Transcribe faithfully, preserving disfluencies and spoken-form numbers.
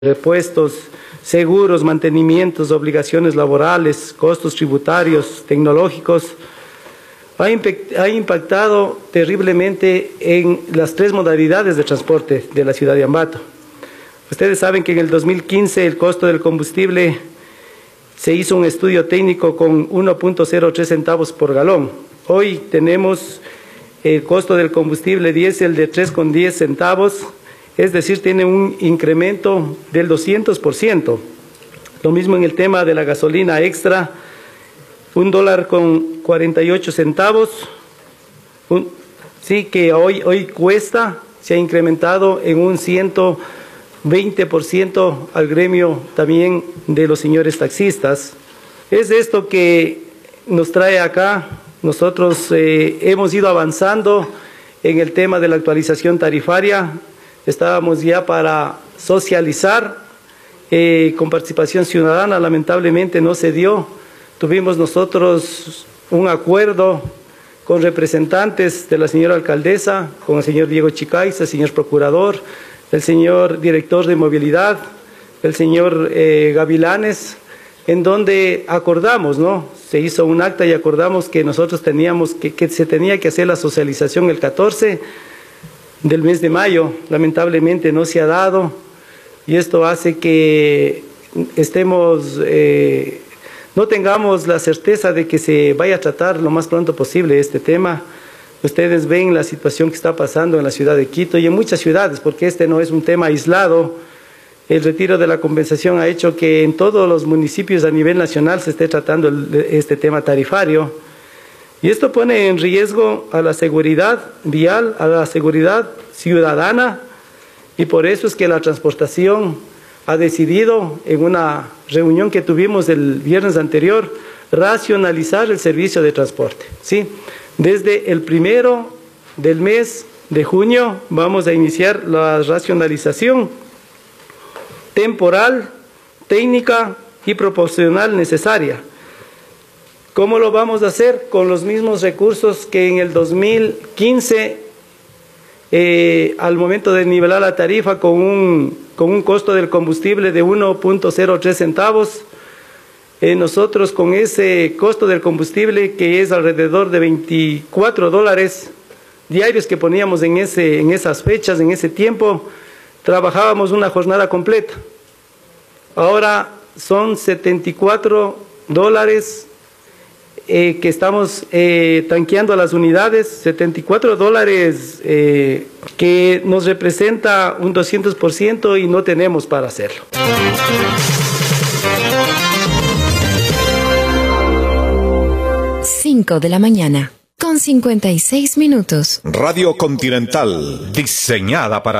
repuestos, seguros, mantenimientos, obligaciones laborales, costos tributarios, tecnológicos, ha impactado terriblemente en las tres modalidades de transporte de la ciudad de Ambato. Ustedes saben que en el dos mil quince el costo del combustible se hizo un estudio técnico con uno punto cero tres centavos por galón. Hoy tenemos el costo del combustible diésel de tres con diez centavos, es decir, tiene un incremento del doscientos por ciento. Lo mismo en el tema de la gasolina extra, un dólar con cuarenta y ocho centavos, un, sí que hoy, hoy cuesta, se ha incrementado en un ciento veinte por ciento al gremio también de los señores taxistas. Es esto que nos trae acá. Nosotros eh, hemos ido avanzando en el tema de la actualización tarifaria. Estábamos ya para socializar eh, con participación ciudadana, lamentablemente no se dio. Tuvimos nosotros un acuerdo con representantes de la señora alcaldesa, con el señor Diego Chicaiza, el señor procurador, el señor director de movilidad, el señor eh, Gavilanes, en donde acordamos, ¿no? Se hizo un acta y acordamos que nosotros teníamos que, que se tenía que hacer la socialización el catorce del mes de mayo. Lamentablemente no se ha dado y esto hace que estemos, eh, no tengamos la certeza de que se vaya a tratar lo más pronto posible este tema. Ustedes ven la situación que está pasando en la ciudad de Quito y en muchas ciudades, porque este no es un tema aislado. El retiro de la compensación ha hecho que en todos los municipios a nivel nacional se esté tratando el, este tema tarifario. Y esto pone en riesgo a la seguridad vial, a la seguridad ciudadana, y por eso es que la transportación ha decidido, en una reunión que tuvimos el viernes anterior, racionalizar el servicio de transporte, ¿sí? Desde el primero del mes de junio vamos a iniciar la racionalización temporal, técnica y proporcional necesaria. ¿Cómo lo vamos a hacer? Con los mismos recursos que en el dos mil quince, eh, al momento de nivelar la tarifa con un, con un costo del combustible de uno punto cero tres centavos, eh, nosotros con ese costo del combustible que es alrededor de veinticuatro dólares diarios que poníamos en, ese, en esas fechas, en ese tiempo, trabajábamos una jornada completa. Ahora son setenta y cuatro dólares eh, que estamos eh, tanqueando a las unidades, setenta y cuatro dólares eh, que nos representa un doscientos por ciento y no tenemos para hacerlo. cinco de la mañana, con cincuenta y seis minutos. Radio Continental, diseñada para